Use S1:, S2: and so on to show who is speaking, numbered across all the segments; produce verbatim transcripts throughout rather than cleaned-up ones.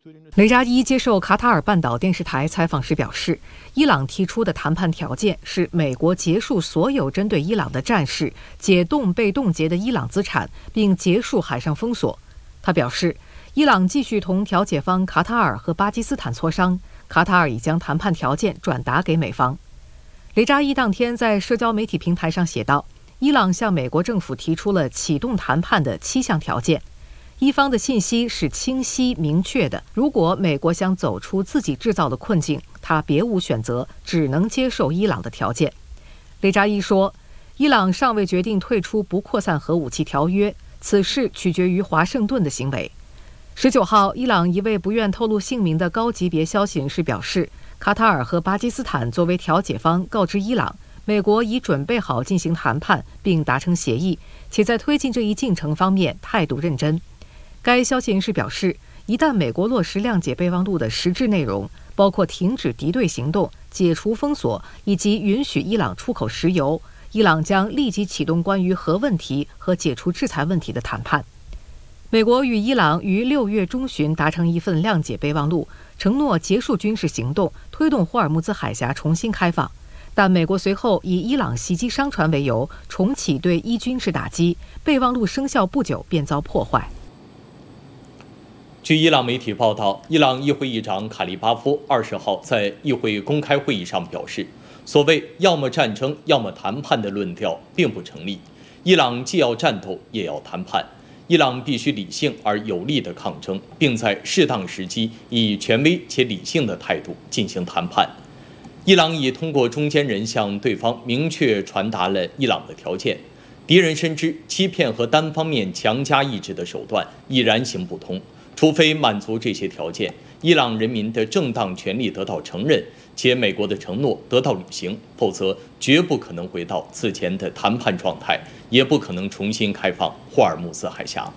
S1: 雷扎伊接受卡塔尔半岛电视台采访时表示，伊朗提出的谈判条件是美国结束所有针对伊朗的战事，解冻被冻结的伊朗资产，并结束海上封锁。他表示，伊朗继续同调解方卡塔尔和巴基斯坦磋商，卡塔尔已将谈判条件转达给美方。雷扎伊当天在社交媒体平台上写道，伊朗向美国政府提出了启动谈判的七项条件。伊方的信息是清晰明确的，如果美国想走出自己制造的困境，他别无选择，只能接受伊朗的条件。雷扎伊说，伊朗尚未决定退出不扩散核武器条约，此事取决于华盛顿的行为。十九号，伊朗一位不愿透露姓名的高级别消息人士表示，卡塔尔和巴基斯坦作为调解方告知伊朗，美国已准备好进行谈判并达成协议，且在推进这一进程方面态度认真。该消息人士表示，一旦美国落实谅解备忘录的实质内容，包括停止敌对行动、解除封锁以及允许伊朗出口石油，伊朗将立即启动关于核问题和解除制裁问题的谈判。美国与伊朗于六月中旬达成一份谅解备忘录，承诺结束军事行动，推动霍尔木兹海峡重新开放。但美国随后以伊朗袭击商船为由，重启对伊军事打击，备忘录生效不久便遭破坏。
S2: 据伊朗媒体报道，伊朗议会议长卡利巴夫二十号在议会公开会议上表示，所谓要么战争，要么谈判的论调并不成立。伊朗既要战斗，也要谈判。伊朗必须理性而有力的抗争，并在适当时机以权威且理性的态度进行谈判。伊朗已通过中间人向对方明确传达了伊朗的条件。敌人深知欺骗和单方面强加意志的手段已然行不通。除非满足这些条件，伊朗人民的正当权利得到承认，且美国的承诺得到履行，否则绝不可能回到此前的谈判状态，也不可能重新开放霍尔木兹海峡。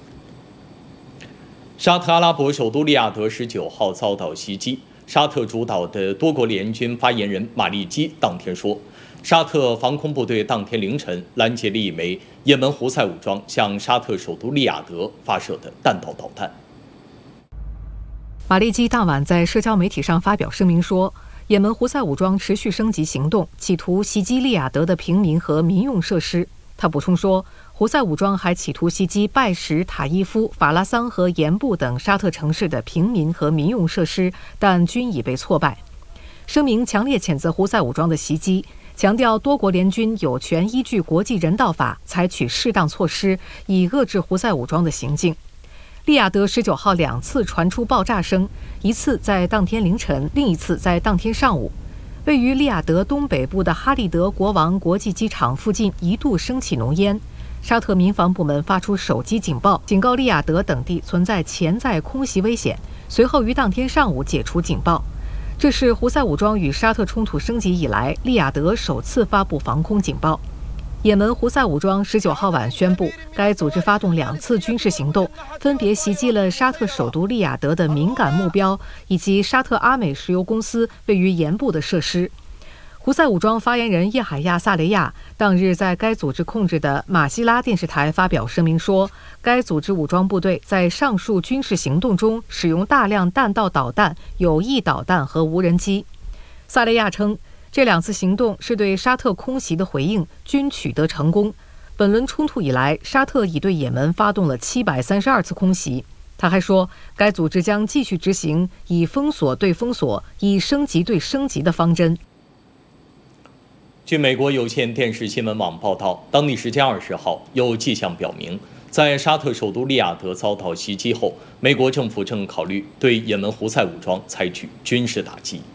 S2: 沙特阿拉伯首都利雅得十九号遭到袭击，沙特主导的多国联军发言人马利基当天说，沙特防空部队当天凌晨拦截了一枚也门胡塞武装向沙特首都利雅得发射的弹道导弹。
S1: 马利基当晚在社交媒体上发表声明说，也门胡塞武装持续升级行动，企图袭击利雅得的平民和民用设施。他补充说，胡塞武装还企图袭击拜什、塔伊夫、法拉桑和盐布等沙特城市的平民和民用设施，但均已被挫败。声明强烈谴责胡塞武装的袭击，强调多国联军有权依据国际人道法采取适当措施，以遏制胡塞武装的行径。利雅得十九号两次传出爆炸声，一次在当天凌晨，另一次在当天上午。位于利雅得东北部的哈利德国王国际机场附近一度升起浓烟，沙特民防部门发出手机警报，警告利雅得等地存在潜在空袭危险，随后于当天上午解除警报。这是胡塞武装与沙特冲突升级以来，利雅得首次发布防空警报。也门胡塞武装十九号晚宣布，该组织发动两次军事行动，分别袭击了沙特首都利雅得的敏感目标，以及沙特阿美石油公司位于盐部的设施。胡塞武装发言人叶海亚·萨雷亚当日在该组织控制的马希拉电视台发表声明说，该组织武装部队在上述军事行动中使用大量弹道导弹、有翼导弹和无人机。萨雷亚称，这两次行动是对沙特空袭的回应，均取得成功。本轮冲突以来，沙特已对也门发动了七百三十二次空袭。他还说，该组织将继续执行以封锁对封锁、以升级对升级的方针。
S2: 据美国有线电视新闻网报道，当地时间二十号，有迹象表明，在沙特首都利雅得遭到袭击后，美国政府正考虑对也门胡塞武装采取军事打击。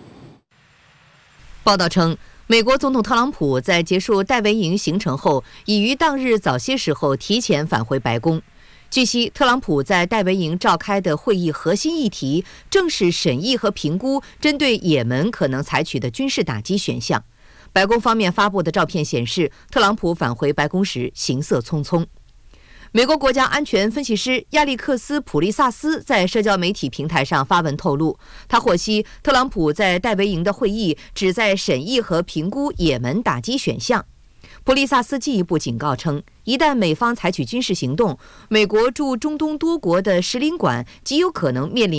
S3: 报道称，美国总统特朗普在结束戴维营行程后，已于当日早些时候提前返回白宫。据悉，特朗普在戴维营召开的会议核心议题正是审议和评估针对也门可能采取的军事打击选项。白宫方面发布的照片显示，特朗普返回白宫时行色匆匆。美国国家安全分析师亚历克斯·普利萨斯在社交媒体平台上发文透露，他获悉特朗普在戴维营的会议旨在审议和评估也门打击选项。普利萨斯进一步警告称，一旦美方采取军事行动，美国驻中东多国的使领馆极有可能面临